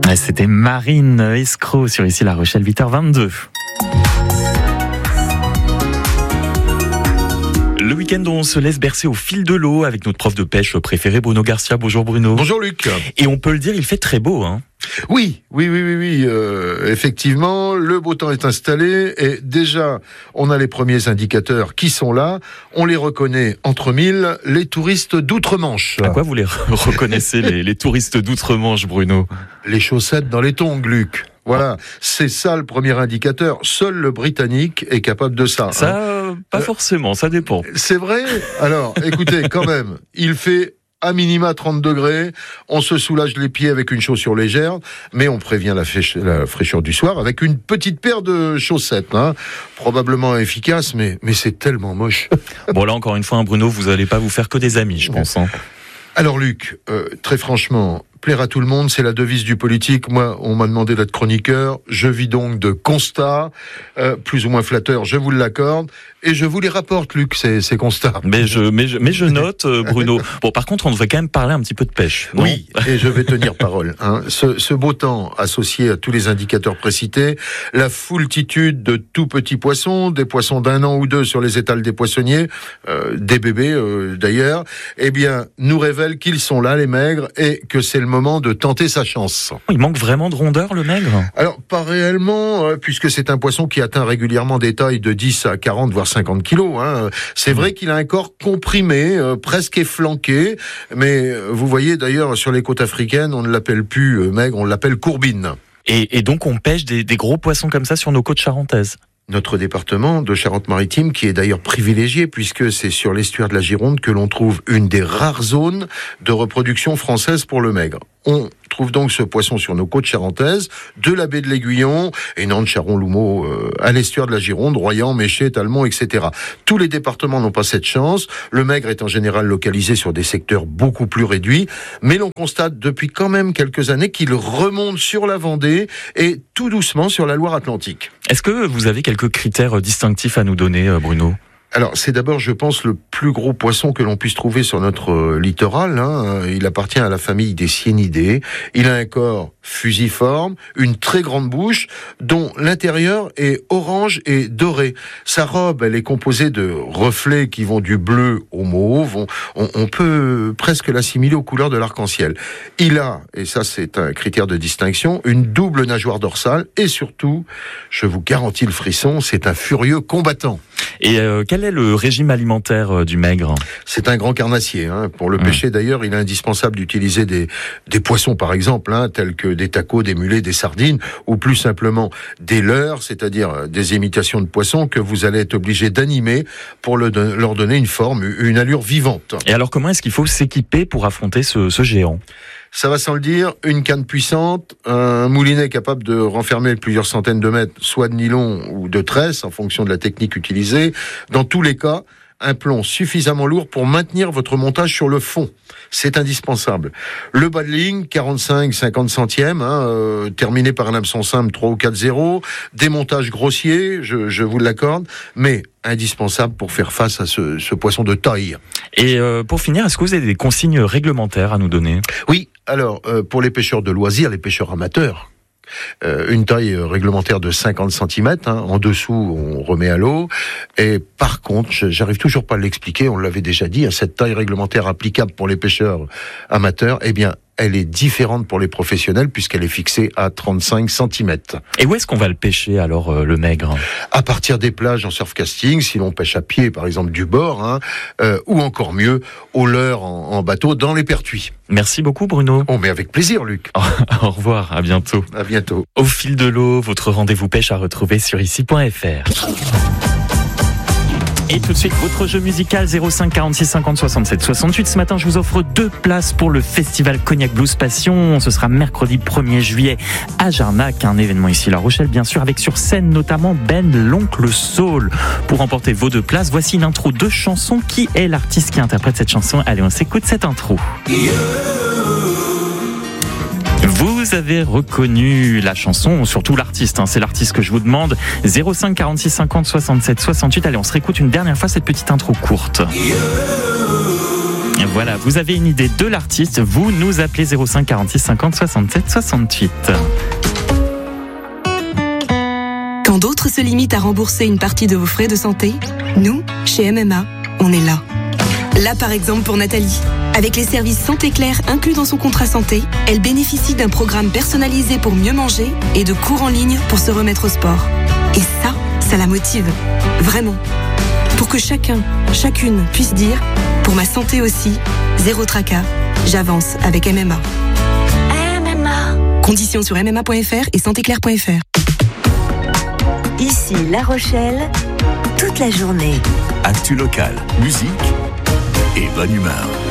C'était Marine Escroc sur Ici La Rochelle, 8h22. Le week-end, on se laisse bercer au fil de l'eau avec notre prof de pêche préféré, Bruno Garcia. Bonjour Bruno. Bonjour Luc. Et on peut le dire, il fait très beau, hein. Oui. Effectivement, le beau temps est installé et déjà, on a les premiers indicateurs qui sont là. On les reconnaît entre mille, les touristes d'outre-Manche. À quoi vous les reconnaissez, les touristes d'outre-Manche, Bruno? Les chaussettes dans les tongs, Luc. Voilà, c'est ça le premier indicateur. Seul le Britannique est capable de ça. Ça, pas forcément, ça dépend. C'est vrai ? Alors, écoutez, quand même, il fait à minima 30 degrés, on se soulage les pieds avec une chaussure légère, mais on prévient la fraîcheur du soir avec une petite paire de chaussettes. Probablement efficace, mais c'est tellement moche. Bon là, encore une fois, Bruno, vous n'allez pas vous faire que des amis, je pense. Alors Luc, très franchement, plaire à tout le monde, c'est la devise du politique. Moi, on m'a demandé d'être chroniqueur. Je vis donc de constats, plus ou moins flatteurs, je vous l'accorde. Et je vous les rapporte, Luc, ces constats. Mais je note, Bruno. Bon, par contre, on devrait quand même parler un petit peu de pêche, non ? Oui, et je vais tenir parole. Ce beau temps associé à tous les indicateurs précités, la foultitude de tout petits poissons, des poissons d'1 an ou 2 sur les étals des poissonniers, des bébés d'ailleurs, eh bien, nous révèle qu'ils sont là, les maigres, et que c'est le moment de tenter sa chance. Il manque vraiment de rondeur, le maigre ? Alors, pas réellement, puisque c'est un poisson qui atteint régulièrement des tailles de 10 à 40, voire 50 kilos. C'est vrai qu'il a un corps comprimé, presque efflanqué, mais vous voyez d'ailleurs sur les côtes africaines, on ne l'appelle plus maigre, on l'appelle courbine. Et donc on pêche des gros poissons comme ça sur nos côtes charentaises ? Notre département de Charente-Maritime, qui est d'ailleurs privilégié, puisque c'est sur l'estuaire de la Gironde que l'on trouve une des rares zones de reproduction française pour le maigre. On trouve donc ce poisson sur nos côtes charentaises, de la baie de l'Aiguillon, et Nantes, Charon, Loumeau, à l'estuaire de la Gironde, Royan, Méché, Talmont, etc. Tous les départements n'ont pas cette chance. Le maigre est en général localisé sur des secteurs beaucoup plus réduits, mais l'on constate depuis quand même quelques années qu'il remonte sur la Vendée et tout doucement sur la Loire-Atlantique. Est-ce que vous avez quelques critères distinctifs à nous donner, Bruno ? Alors, c'est d'abord, je pense, le plus gros poisson que l'on puisse trouver sur notre littoral. Il appartient à la famille des Cyanidés. Il a un corps fusiforme, une très grande bouche, dont l'intérieur est orange et doré. Sa robe, elle est composée de reflets qui vont du bleu au mauve. On peut presque l'assimiler aux couleurs de l'arc-en-ciel. Il a, et ça c'est un critère de distinction, une double nageoire dorsale et surtout, je vous garantis le frisson, c'est un furieux combattant. Et quel est le régime alimentaire du maigre ? C'est un grand carnassier. Pour le pêcher d'ailleurs, il est indispensable d'utiliser des poissons par exemple, tels que des tacos, des mulets, des sardines, ou plus simplement des leurres, c'est-à-dire des imitations de poissons que vous allez être obligé d'animer pour leur donner une forme, une allure vivante. Et alors comment est-ce qu'il faut s'équiper pour affronter ce géant ? Ça va sans le dire, une canne puissante, un moulinet capable de renfermer plusieurs centaines de mètres, soit de nylon ou de tresse, en fonction de la technique utilisée. Dans tous les cas, un plomb suffisamment lourd pour maintenir votre montage sur le fond. C'est indispensable. Le bas de ligne, 45-50 centièmes, terminé par un hameçon simple 3 ou 4 zéros. Démontage grossier, je vous l'accorde, mais indispensable pour faire face à ce poisson de taille. Et pour finir, est-ce que vous avez des consignes réglementaires à nous donner ? Oui, alors pour les pêcheurs de loisirs, les pêcheurs amateurs, une taille réglementaire de 50 cm, en dessous on remet à l'eau, et par contre, j'arrive toujours pas à l'expliquer, on l'avait déjà dit, cette taille réglementaire applicable pour les pêcheurs amateurs, eh bien, elle est différente pour les professionnels puisqu'elle est fixée à 35 cm. Et où est-ce qu'on va le pêcher alors, le maigre ? À partir des plages en surfcasting, si l'on pêche à pied par exemple du bord, ou encore mieux, au leurre en bateau dans les pertuis. Merci beaucoup Bruno. Oh mais avec plaisir Luc. Au revoir, à bientôt. À bientôt. Au fil de l'eau, votre rendez-vous pêche à retrouver sur ici.fr. Et tout de suite, votre jeu musical 05 46 50 67 68. Ce matin, je vous offre 2 places pour le festival Cognac Blues Passion. Ce sera mercredi 1er juillet à Jarnac, un événement ici à La Rochelle, bien sûr, avec sur scène notamment Ben l'Oncle Saul. Pour remporter vos 2 places, voici une intro de chanson. Qui est l'artiste qui interprète cette chanson ? Allez, on s'écoute cette intro. Vous avez reconnu la chanson, surtout l'artiste, c'est l'artiste que je vous demande. 05 46 50 67 68. Allez, on se réécoute une dernière fois cette petite intro courte. Voilà, vous avez une idée de l'artiste, vous nous appelez 05 46 50 67 68. Quand d'autres se limitent à rembourser une partie de vos frais de santé, nous, chez MMA, on est là. Là, par exemple, pour Nathalie. Avec les services Santé Claire inclus dans son contrat santé, elle bénéficie d'un programme personnalisé pour mieux manger et de cours en ligne pour se remettre au sport. Et ça la motive. Vraiment. Pour que chacune puisse dire, pour ma santé aussi, zéro tracas, j'avance avec MMA. MMA. Conditions sur mma.fr et santéclaire.fr. Ici La Rochelle, toute la journée. Actu local, musique et bonne humeur.